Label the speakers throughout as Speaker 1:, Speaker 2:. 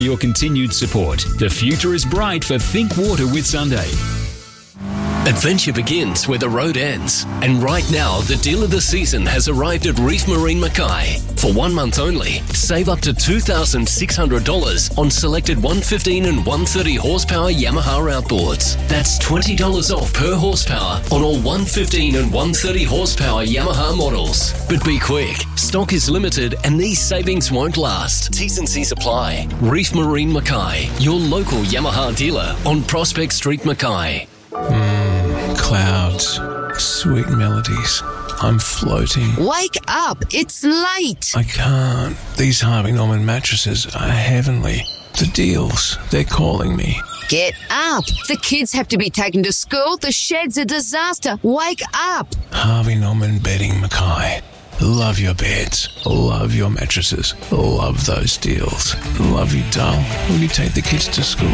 Speaker 1: Your continued support. The future is bright for Think Water with Sunday.
Speaker 2: Adventure begins where the road ends. And right now, the deal of the season has arrived at Reef Marine Mackay. For 1 month only, save up to $2,600 on selected 115 and 130 horsepower Yamaha outboards. That's $20 off per horsepower on all 115 and 130 horsepower Yamaha models. But be quick, stock is limited and these savings won't last. T's and C's apply. Reef Marine Mackay, your local Yamaha dealer on Prospect Street, Mackay.
Speaker 3: Clouds, sweet melodies. I'm floating.
Speaker 4: Wake up, it's late.
Speaker 3: I can't. These Harvey Norman mattresses are heavenly. The deals, they're calling me.
Speaker 4: Get up. The kids have to be taken to school. The shed's a disaster. Wake up.
Speaker 3: Harvey Norman Bedding Mackay. Love your beds. Love your mattresses. Love those deals. Love you, doll. Will you take the kids to school?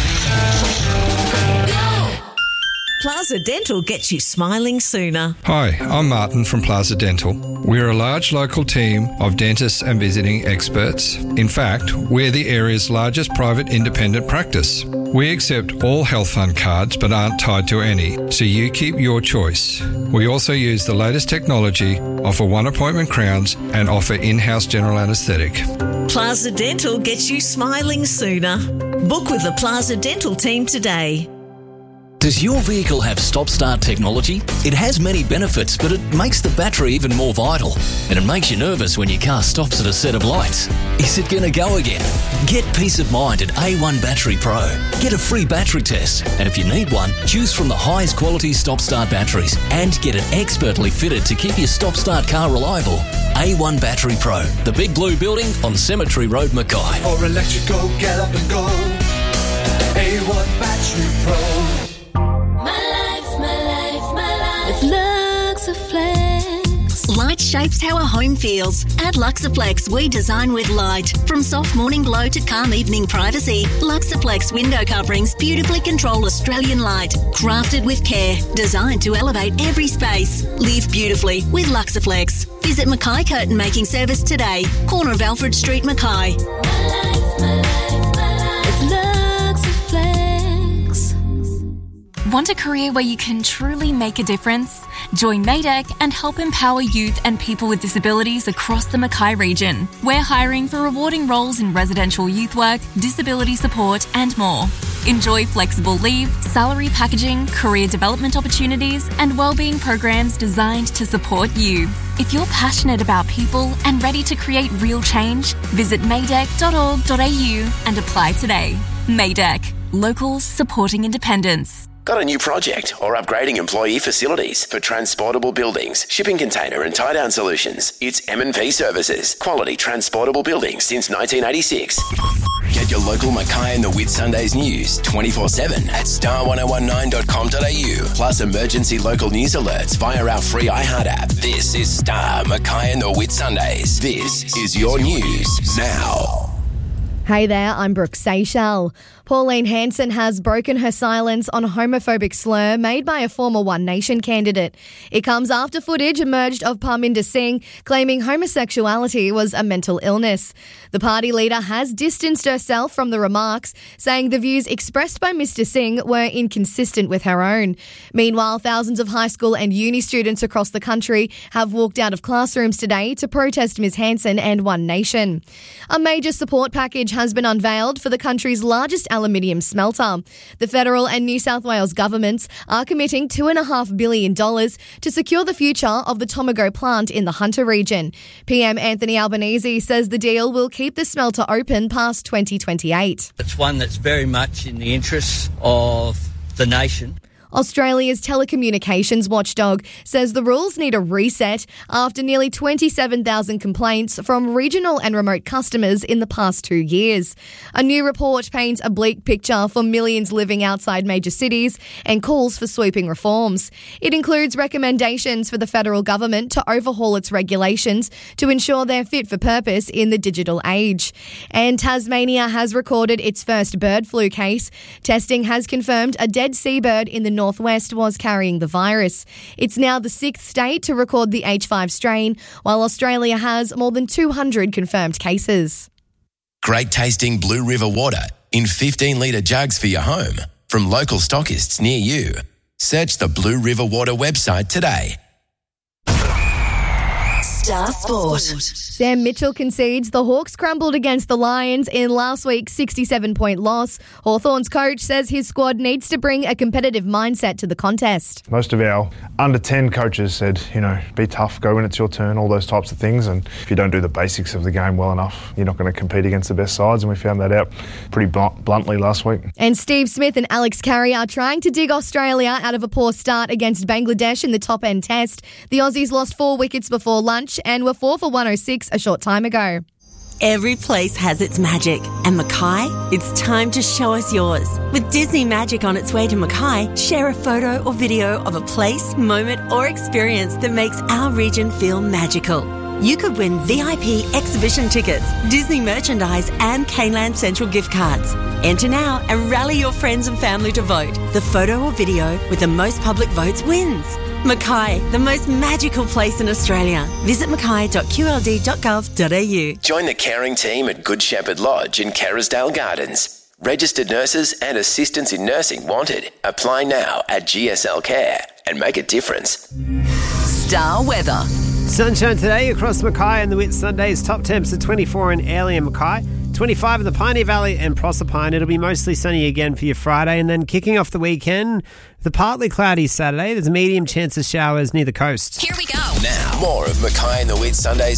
Speaker 5: Plaza Dental gets you smiling sooner.
Speaker 6: Hi, I'm Martin from Plaza Dental. We're a large local team of dentists and visiting experts. In fact, we're the area's largest private independent practice. We accept all health fund cards but aren't tied to any, so you keep your choice. We also use the latest technology, offer one-appointment crowns and offer in-house general anaesthetic.
Speaker 5: Plaza Dental gets you smiling sooner. Book with the Plaza Dental team today.
Speaker 2: Does your vehicle have stop-start technology? It has many benefits, but it makes the battery even more vital. And it makes you nervous when your car stops at a set of lights. Is it going to go again? Get peace of mind at A1 Battery Pro. Get a free battery test. And if you need one, choose from the highest quality stop-start batteries and get it expertly fitted to keep your stop-start car reliable. A1 Battery Pro, the big blue building on Cemetery Road, Mackay.
Speaker 7: For electrical, get up and go. A1 Battery Pro.
Speaker 8: Luxaflex. Light shapes how a home feels. At Luxaflex, we design with light. From soft morning glow to calm evening privacy, Luxaflex window coverings beautifully control Australian light. Crafted with care, designed to elevate every space. Live beautifully with Luxaflex. Visit Mackay Curtain Making Service today. Corner of Alfred Street, Mackay.
Speaker 9: Want a career where you can truly make a difference? Join Maydeck and help empower youth and people with disabilities across the Mackay region. We're hiring for rewarding roles in residential youth work, disability support and more. Enjoy flexible leave, salary packaging, career development opportunities and wellbeing programs designed to support you. If you're passionate about people and ready to create real change, visit maydeck.org.au and apply today. Maydeck, locals supporting independence.
Speaker 10: Got a new project or upgrading employee facilities for transportable buildings, shipping container and tie-down solutions? It's M&P Services. Quality transportable buildings since 1986. Get your local Mackay and the Whitsundays news 24/7 at star1019.com.au. Plus emergency local news alerts via our free iHeart app. This is Star Mackay and the Whitsundays. This is your news now.
Speaker 11: Hey there, I'm Brooke Seychelles. Pauline Hanson has broken her silence on a homophobic slur made by a former One Nation candidate. It comes after footage emerged of Parminder Singh claiming homosexuality was a mental illness. The party leader has distanced herself from the remarks, saying the views expressed by Mr. Singh were inconsistent with her own. Meanwhile, thousands of high school and uni students across the country have walked out of classrooms today to protest Ms. Hanson and One Nation. A major support package has been unveiled for the country's largest aluminium smelter. The federal and New South Wales governments are committing $2.5 billion to secure the future of the Tomago plant in the Hunter region. PM Anthony Albanese says the deal will keep the smelter open past 2028.
Speaker 12: It's one that's very much in the interests of the nation.
Speaker 11: Australia's telecommunications watchdog says the rules need a reset after nearly 27,000 complaints from regional and remote customers in the past 2 years. A new report paints a bleak picture for millions living outside major cities and calls for sweeping reforms. It includes recommendations for the federal government to overhaul its regulations to ensure they're fit for purpose in the digital age. And Tasmania has recorded its first bird flu case. Testing has confirmed a dead seabird in the northwest was carrying the virus. It's now the sixth state to record the H5 strain, while Australia has more than 200 confirmed cases.
Speaker 10: great tasting Blue River water in 15-litre jugs for your home from local stockists near you. Search the Blue River Water website today.
Speaker 5: Star Sport.
Speaker 11: Sam Mitchell concedes the Hawks crumbled against the Lions in last week's 67-point loss. Hawthorn's coach says his squad needs to bring a competitive mindset to the contest.
Speaker 13: Most of our under-10 coaches said, be tough, go when it's your turn, all those types of things. And if you don't do the basics of the game well enough, you're not going to compete against the best sides. And we found that out pretty bluntly last week.
Speaker 11: And Steve Smith and Alex Carey are trying to dig Australia out of a poor start against Bangladesh in the top-end test. The Aussies lost 4 wickets before lunch and were 4 for 106 a short time ago.
Speaker 14: Every place has its magic, and Mackay, it's time to show us yours. With Disney Magic on its way to Mackay, share a photo or video of a place, moment or experience that makes our region feel magical. You could win VIP exhibition tickets, Disney merchandise and Caneland Central gift cards. Enter now and rally your friends and family to vote. The photo or video with the most public votes wins. Mackay, the most magical place in Australia. Visit mackay.qld.gov.au.
Speaker 10: Join the caring team at Good Shepherd Lodge in Kerrisdale Gardens. Registered nurses and assistants in nursing wanted. Apply now at GSL Care and make a difference.
Speaker 5: Star weather.
Speaker 15: Sunshine today across Mackay and the Whitsundays. Top temps are 24 in Airlie and Mackay, 25 in the Pioneer Valley and Proserpine. It'll be mostly sunny again for your Friday, and then kicking off the weekend, the partly cloudy Saturday. There's a medium chance of showers near the coast.
Speaker 5: Here we go.
Speaker 10: Now, more of Mackay and the Whitsundays